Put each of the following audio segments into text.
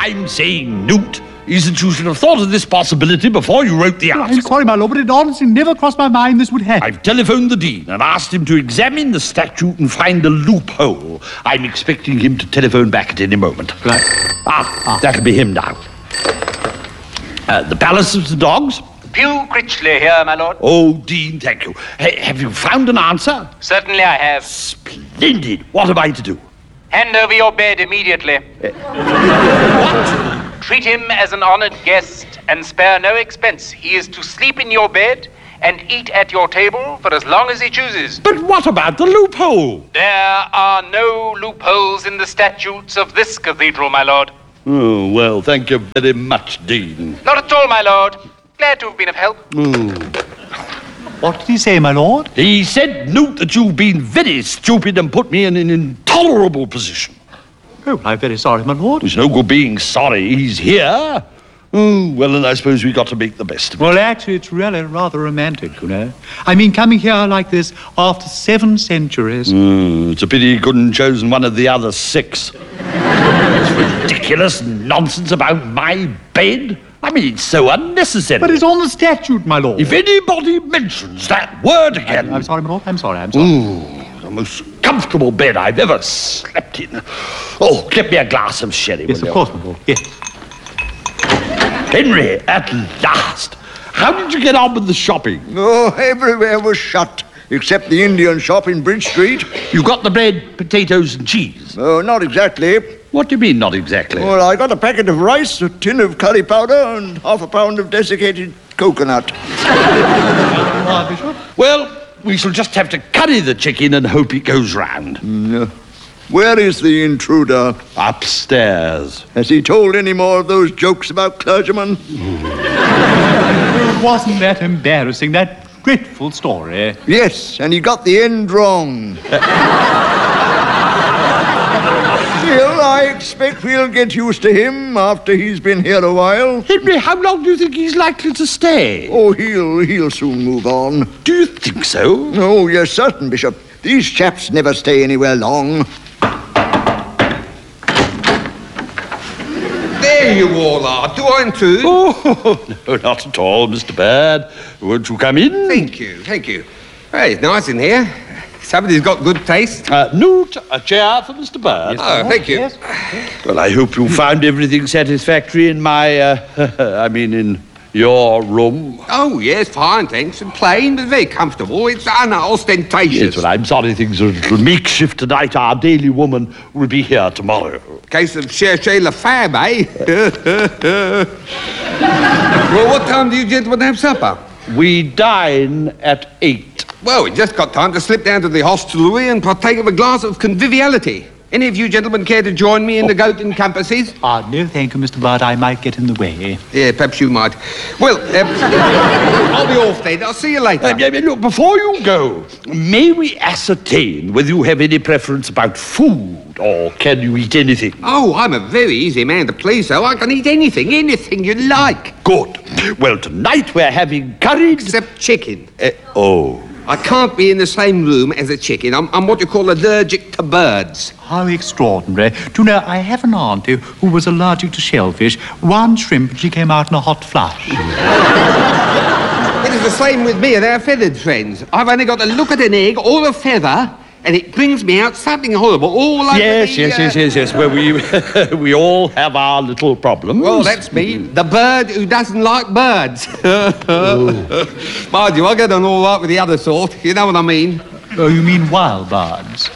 I'm saying, Newt, is that you should have thought of this possibility before you wrote the article. I'm sorry, my lord, but it honestly never crossed my mind this would happen. I've telephoned the Dean and asked him to examine the statute and find a loophole. I'm expecting him to telephone back at any moment. Right. That'll be him now. The Palace of the Dogs? Pew Critchley here, my lord. Oh, Dean, thank you. Have you found an answer? Certainly I have. Splendid. What am I to do? Hand over your bed immediately. What? Treat him as an honored guest and spare no expense. He is to sleep in your bed and eat at your table for as long as he chooses. But what about the loophole? There are no loopholes in the statutes of this cathedral, my lord. Oh, well, thank you very much, Dean. Not at all, my lord. Glad to have been of help. What did he say, my lord? He said, Newt, that you've been very stupid and put me in an intolerable position. Oh, I'm very sorry, my lord. There's no good being sorry. He's here. Oh, well, then I suppose we got to make the best of it. Well, actually, it's really rather romantic, you know. I mean, coming here like this after 7 centuries. It's a pity he couldn't have chosen one of the other 6. It's ridiculous nonsense about my bed. I mean, it's so unnecessary. But it's on the statute, my lord. If anybody mentions that word again... I'm sorry, my lord. I'm sorry. The most comfortable bed I've ever slept in. Oh, get me a glass of sherry, Yes, will of you? course, my lord. Yes. Henry, at last. How did you get on with the shopping? Oh, everywhere was shut, except the Indian shop in Bridge Street. You got the bread, potatoes and cheese? Oh, not exactly. What do you mean, not exactly? Well, I got a packet of rice, a tin of curry powder, and half a pound of desiccated coconut. Bishop? Well, we shall just have to curry the chicken and hope it goes round. Where is the intruder? Upstairs. Has he told any more of those jokes about clergymen? Wasn't that embarrassing, that dreadful story? Yes, and he got the end wrong. Still, I expect we'll get used to him after he's been here a while. Henry, how long do you think he's likely to stay? Oh, he'll soon move on. Do you think so? Oh, you're certain, Bishop. These chaps never stay anywhere long. There you all are. Do I intrude? Oh, no, not at all, Mr. Bird. Won't you come in? Thank you. Hey, it's nice in here. Somebody's got good taste. Newt, a chair for Mr. Bird. Oh, thank you. Yes. Well, I hope you found everything satisfactory in my, in your room. Oh, yes, fine, thanks. And plain, but very comfortable. It's unostentatious. Yes, well, I'm sorry things are a little makeshift tonight. Our daily woman will be here tomorrow. Case of cherchez la femme, eh? Well, what time do you gentlemen have supper? We dine at 8. Well, we just got time to slip down to the hostelry and partake of a glass of conviviality. Any of you gentlemen care to join me in the goat and compasses? No, thank you, Mr. Bird. I might get in the way. Yeah, perhaps you might. Well, I'll be off then. I'll see you later. Look, before you go, may we ascertain whether you have any preference about food, or can you eat anything? Oh, I'm a very easy man to please, so I can eat anything you like. Good. Well, tonight we're having curry... Except chicken. Oh. I can't be in the same room as a chicken. I'm what you call allergic to birds. How extraordinary. Do you know, I have an auntie who was allergic to shellfish. One shrimp, and she came out in a hot flush. It is the same with me and our feathered friends. I've only got to look at an egg or a feather, and it brings me out something horrible all over Yes. Well, we all have our little problems. Well, that's me, the bird who doesn't like birds. Mind you, I get on all right with the other sort. You know what I mean? Oh, you mean wild birds?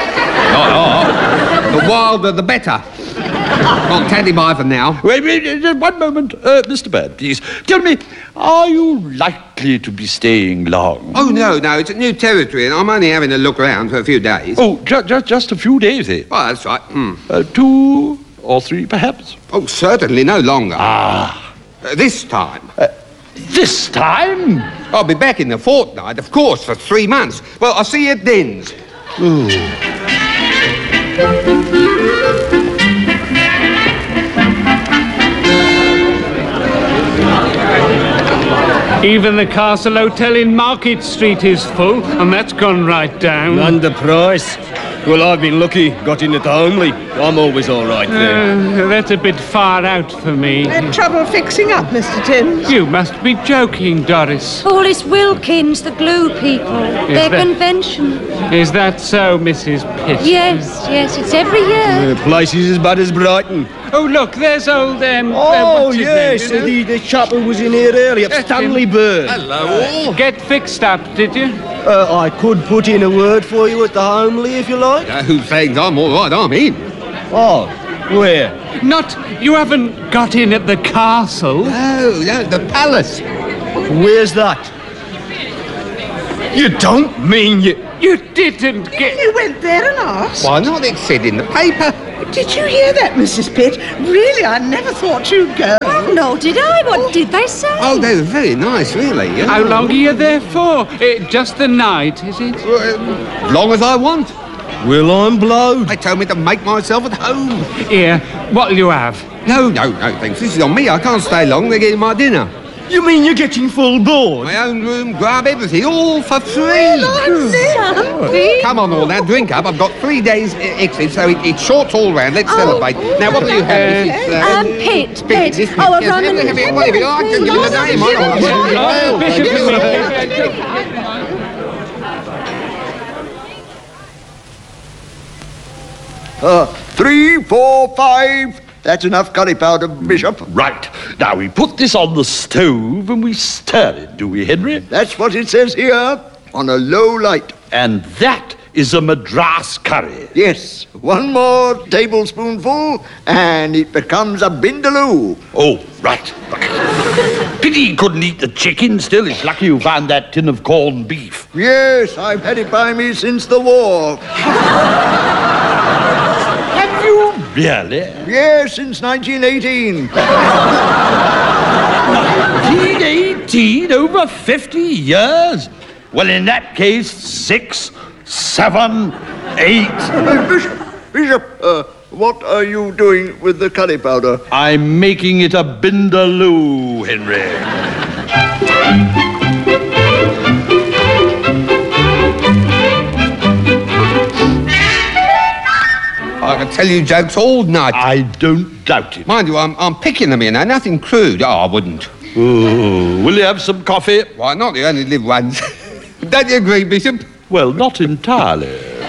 The wilder, the better. Not teddy by for now. Wait, one moment. Mr. Bird, please. Tell me, are you likely to be staying long? Oh, no, it's a new territory, and I'm only having a look around for a few days. Oh, just a few days, eh? Well, that's right. 2 or 3, perhaps? Oh, certainly no longer. This time. This time? I'll be back in a fortnight, of course, for 3 months. Well, I'll see you at Dens. Even the Castle Hotel in Market Street is full, and that's gone right down. Underpriced. Well, I've been lucky, got in at the Homely. I'm always all right there. That's a bit far out for me. Trouble fixing up, Mr. Timms? You must be joking, Doris. Oh, it's Wilkins, the glue people. Their convention. Is that so, Mrs. Pitt? Yes, it's every year. The place is as bad as Brighton. Oh, look, there's old, Oh, what's his yes, name, the chap who was in here earlier, Stanley Byrne. Hello. Get fixed up, did you? I could put in a word for you at the Homely if you like. Who's saying I'm all right? I'm in. Oh, where? You haven't got in at the castle. No, the palace. Where's that? You don't mean you... You didn't get... You went there and asked? Why not? It said in the paper. Did you hear that, Mrs. Pitt? Really, I never thought you'd go. Oh, no, did I? What did they say? Oh, they were very nice, really. How long are you there for? Just the night, is it? As long as I want. Well, I'm blowed. They told me to make myself at home. Here, what'll you have? No, thanks. This is on me. I can't stay long. They're getting my dinner. You mean you're getting full board? My own room, grub, everything, all for free. Something. Come on, all now, drink up. I've got 3 days exit, so it's short all round. Let's celebrate. Now, what do you have? Pitt. This Oh, a yes, rum and... whatever you like. I can give you the name. I don't know. 3, 4, 5. That's enough curry powder, Bishop. Right. Now, we put this on the stove and we stir it, do we, Henry? That's what it says here, on a low light. And that is a Madras curry. Yes, one more tablespoonful, and it becomes a Bindaloo. Oh, right. Pity you couldn't eat the chicken still. It's lucky you found that tin of corned beef. Yes, I've had it by me since the war. Have you really? Yes, since 1918. 1918? Over 50 years? Well, in that case, 6, 7, 8. Bishop, what are you doing with the curry powder? I'm making it a Bindaloo, Henry. I can tell you jokes all night. I don't doubt it. Mind you, I'm picking them, nothing crude. Oh, I wouldn't. Oh, will you have some coffee? Why not? You only live once. Don't you agree, Bishop? Well, not entirely.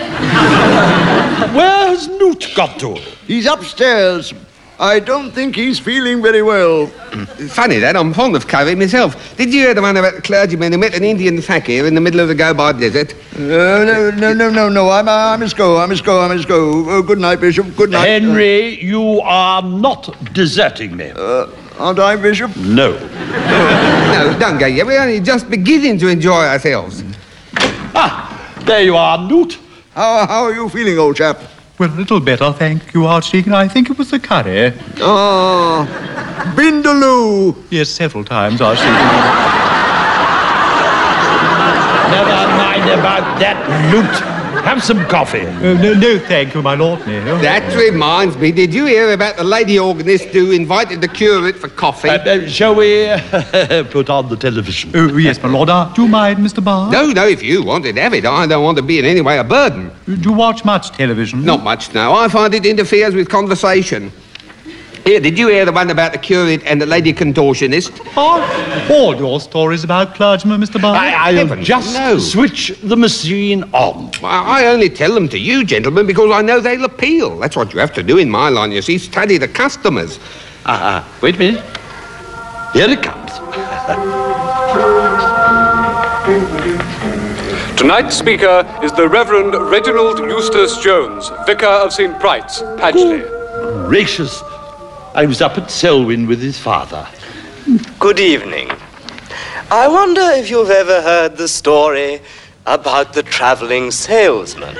Where's Newt got to? He's upstairs. I don't think he's feeling very well. Funny that, I'm fond of curry myself. Did you hear the one about the clergyman who met an Indian fakir in the middle of the Gobi desert? No. I must go. Oh, good night, Bishop. Good night. Henry, you are not deserting me. Aren't I, Bishop? No. No, don't go yet. We're only just beginning to enjoy ourselves. There you are, Newt. How are you feeling, old chap? Well, a little better, thank you, Archdeacon. I think it was the curry. Bindaloo. Yes, several times, Archdeacon. Never mind about that, Newt. Have some coffee. No, thank you, my lord. No. That reminds me, did you hear about the lady organist who invited the curate for coffee? Shall we put on the television? Oh, yes, my lord. Do you mind, Mr. Barr? No, if you wanted to have it. I don't want to be in any way a burden. Do you watch much television? Not much, no. I find it interferes with conversation. Here, did you hear the one about the curate and the lady contortionist? All your stories about clergymen, Mr. Barr. I'll just switch the machine on. I only tell them to you, gentlemen, because I know they'll appeal. That's what you have to do in my line, you see. Study the customers. Wait a minute. Here it comes. Tonight's speaker is the Reverend Reginald Eustace Jones, Vicar of St. Bright's, Padgley. Gracious. I was up at Selwyn with his father. Good evening. I wonder if you've ever heard the story about the traveling salesman.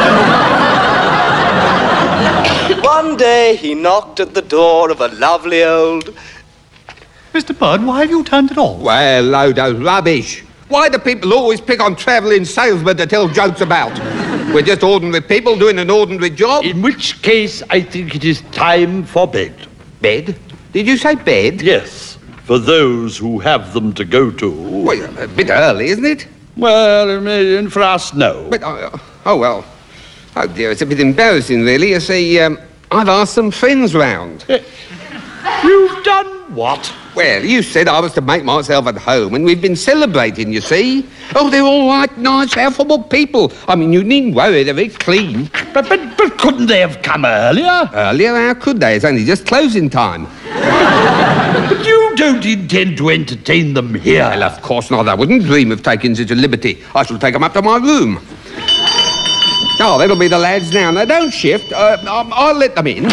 One day he knocked at the door of a lovely old... Mr. Budd, why have you turned it off? Well, load of rubbish. Why do people always pick on travelling salesmen to tell jokes about? We're just ordinary people doing an ordinary job. In which case, I think it is time for bed. Bed? Did you say bed? Yes, for those who have them to go to. Well, a bit early, isn't it? Well, for us, no. But, oh, well. Oh, dear, it's a bit embarrassing, really. You see, I've asked some friends round. You've done what? Well, you said I was to make myself at home, and we've been celebrating, you see. Oh, they're all right, nice, affable people. I mean, you needn't worry, they're very clean. But couldn't they have come earlier? Earlier? How could they? It's only just closing time. But you don't intend to entertain them here. Well, of course not. I wouldn't dream of taking such a liberty. I shall take them up to my room. Oh, that'll be the lads now. Now, don't shift. I'll let them in.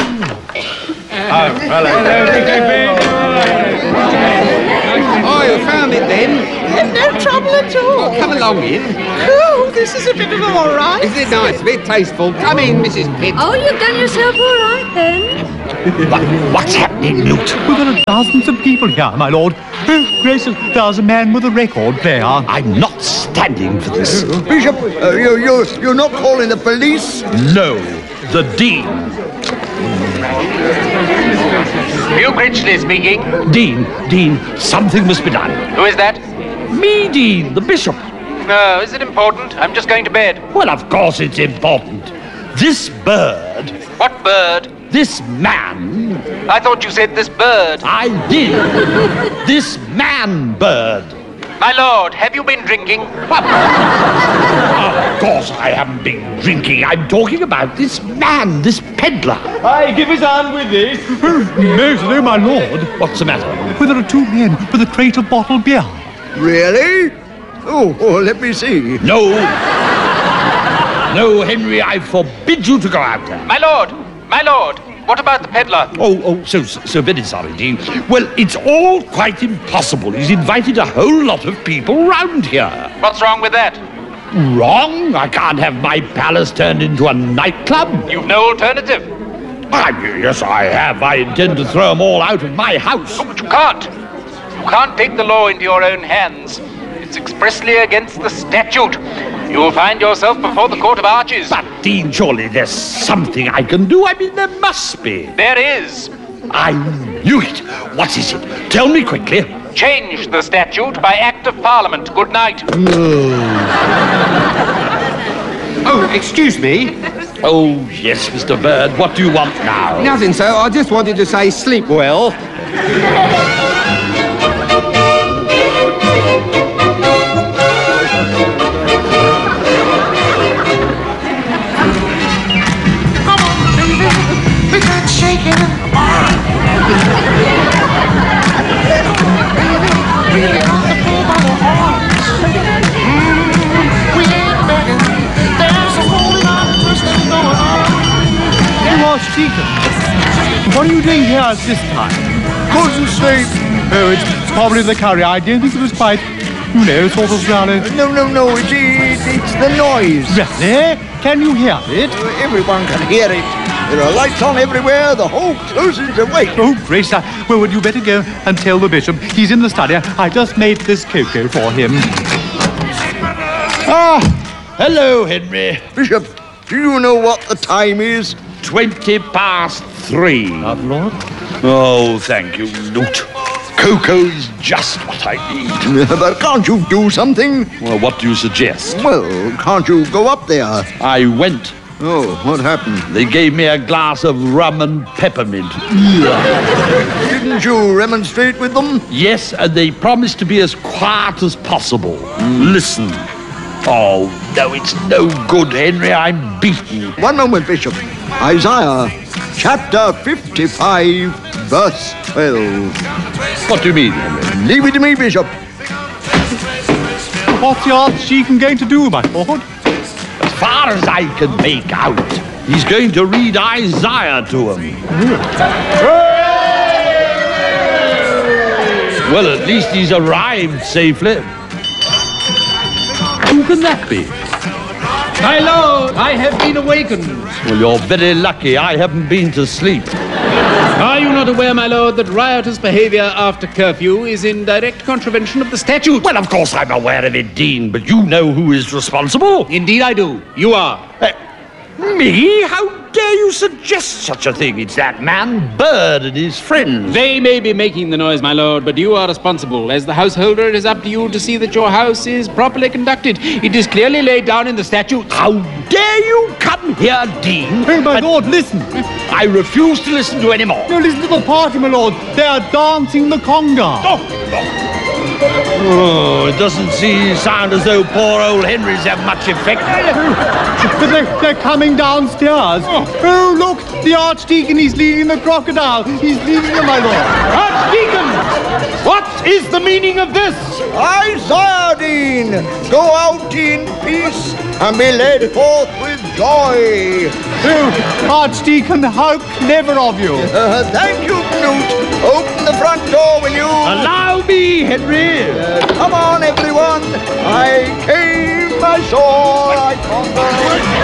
Oh, you found it then? No trouble at all. Well, come along in. Oh, this is a bit of all right. Isn't it nice? A bit tasteful. Come in, Mrs. Pitt. Oh, you've done yourself all right, then. What's happening, Newt? Well, there are dozens of people here, my lord. Oh, gracious, there's a man with a record player. I'm not standing for this. Bishop, you're not calling the police? No, the Dean. Hugh Critchley speaking. Dean, something must be done. Who is that? Me, Dean, the bishop. No, is it important? I'm just going to bed. Well, of course it's important. This bird, What bird? this man, I thought you said this bird. I did. This man bird. My lord, have you been drinking? Of course I haven't been drinking. I'm talking about this man, this peddler. Aye, give his hand with this. No, my lord. What's the matter? Well, there are two men with a crate of bottled beer. Really? Oh, let me see. No, Henry, I forbid you to go out there. My lord, what about the peddler? So very sorry, Dean. Well, it's all quite impossible. He's invited a whole lot of people round here. What's wrong with that? Wrong? I can't have my palace turned into a nightclub. You've no alternative. Yes, I have. I intend to throw them all out of my house. Oh, but you can't. You can't take the law into your own hands. It's expressly against the statute. You'll find yourself before the Court of Arches. But, Dean, surely there's something I can do. I mean, there must be. There is. I knew it. What is it? Tell me quickly. Change the statute by Act of Parliament. Good night. Oh, excuse me. Oh, yes, Mr. Bird. What do you want now? Nothing, sir. I just wanted to say sleep well. What are you doing here at this time? Couldn't sleep. Oh, it's probably the curry. I don't think it was quite, sort of really. No, it's the noise. Really? Can you hear it? Everyone can hear it. There are lights on everywhere. The whole close is awake. Oh, gracious. Well, would you better go and tell the bishop? He's in the study. I just made this cocoa for him. Hello, Henry. Bishop, do you know what the time is? 3:20. Lord? Oh, thank you, Newt. Cocoa's just what I need. But can't you do something? Well, what do you suggest? Well, can't you go up there? I went. Oh, what happened? They gave me a glass of rum and peppermint. Didn't you remonstrate with them? Yes, and they promised to be as quiet as possible. Listen. Oh, no, it's no good, Henry. I'm beaten. One moment, Bishop. Isaiah, chapter 55, verse 12. What do you mean, Henry? Leave it to me, Bishop. What's the Archdeacon going to do, my lord? As far as I can make out, he's going to read Isaiah to him. Well, at least he's arrived safely. Who can that be? My lord, I have been awakened. Well, you're very lucky I haven't been to sleep. Are you not aware, my lord, that riotous behavior after curfew is in direct contravention of the statute? Well, of course I'm aware of it, Dean, but you know who is responsible. Indeed I do. You are. Me? How dare you suggest such a thing? It's that man Bird and his friends. They may be making the noise, my lord, but you are responsible. As the householder, it is up to you to see that your house is properly conducted. It is clearly laid down in the statutes. How dare you come here, Dean? Hey, my lord, listen. I refuse to listen to any more. No, listen to the party, my lord. They are dancing the conga. Oh, it doesn't sound as though poor old Henry's have much effect. But they're coming downstairs. Oh, look, the Archdeacon is leading the crocodile. He's leading them, my lord. Archdeacon! What is the meaning of this? Isaiah, Dean, go out in peace and be led forth with joy. Oh, Archdeacon, how clever of you. Thank you, Knut. Open the front door, will you? Allow me, Henry. Come on, everyone. I came ashore, I conquered.